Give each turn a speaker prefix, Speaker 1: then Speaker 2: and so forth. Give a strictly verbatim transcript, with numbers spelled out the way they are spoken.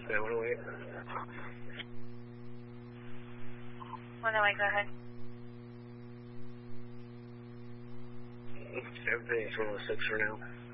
Speaker 1: Yeah, one oh eight.
Speaker 2: one oh eight, go ahead.
Speaker 1: Everything's one oh six for now.